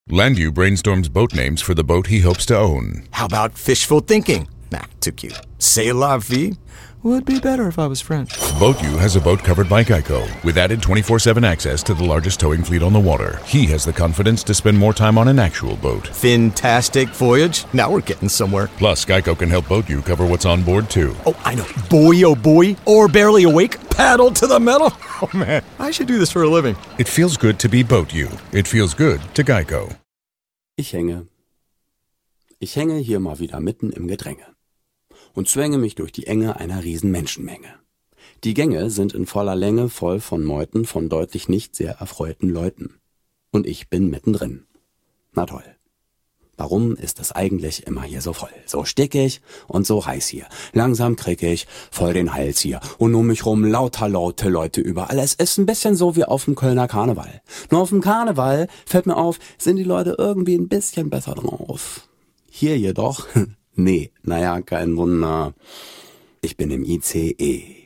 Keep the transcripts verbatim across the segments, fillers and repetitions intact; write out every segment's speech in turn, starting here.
Landu brainstorms boat names for the boat he hopes to own. How about fishful thinking? Nah, too cute. C'est la vie? Would be better if I was French. BoatU has a boat covered by Geico with added twenty-four seven access to the largest towing fleet on the water. He has the confidence to spend more time on an actual boat. Fantastic voyage. Now we're getting somewhere. Plus, Geico can help BoatU cover what's on board, too. Oh, I know. Boy, oh boy. Or barely awake. Paddle to the metal. Oh, man. I should do this for a living. It feels good to be BoatU. It feels good to Geico. Ich hänge. Ich hänge hier mal wieder mitten im Gedränge und zwänge mich durch die Enge einer riesen Menschenmenge. Die Gänge sind in voller Länge voll von Meuten von deutlich nicht sehr erfreuten Leuten. Und ich bin mittendrin. Na toll. Warum ist es eigentlich immer hier so voll? So stickig und so heiß hier. Langsam krieg ich voll den Hals hier. Und um mich rum lauter laute Leute überall. Es ist ein bisschen so wie auf dem Kölner Karneval. Nur auf dem Karneval, fällt mir auf, sind die Leute irgendwie ein bisschen besser drauf. Hier jedoch, nee, naja, kein Wunder. Ich bin im I C E.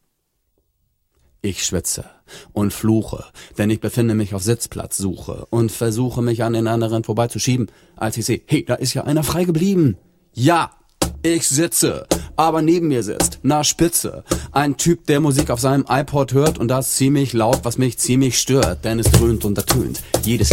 Ich schwitze und fluche, denn ich befinde mich auf Sitzplatzsuche und versuche mich an den anderen vorbeizuschieben, als ich sehe, hey, da ist ja einer frei geblieben. Ja, ich sitze, aber neben mir sitzt, na spitze, ein Typ, der Musik auf seinem iPod hört und das ziemlich laut, was mich ziemlich stört, denn es dröhnt und ertönt jedes